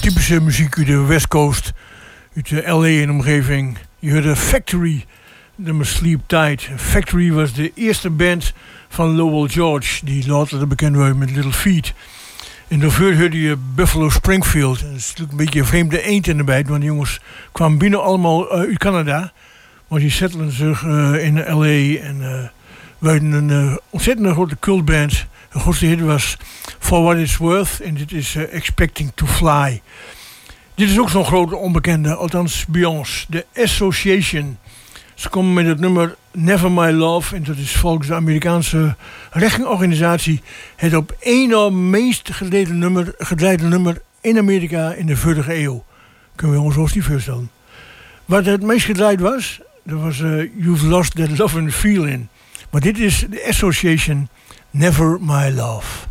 typische muziek uit de West Coast, uit de LA en omgeving. Je hoorde Factory, nummer Sleep Tight. Factory was de eerste band van Lowell George, die later bekend werd met Little Feat. En daarvoor hoorde je Buffalo Springfield. Dat is natuurlijk een beetje een vreemde eend in de bijt, want die jongens kwamen binnen allemaal uit Canada. Maar die settelden zich in LA en werden een ontzettend grote cultband. De grootste hit was For What It's Worth en dit is Expecting to Fly. Dit is ook zo'n grote onbekende, althans bij ons, de Association. Ze komen met het nummer Never My Love en dat is volgens de Amerikaanse rechtingorganisatie het op één na meest gedraaide nummer in Amerika in de vorige eeuw. Kunnen we ons ons niet voorstellen. Wat het meest gedraaid was, dat was You've Lost That Love and Feeling. Maar dit is de Association, Never My Love.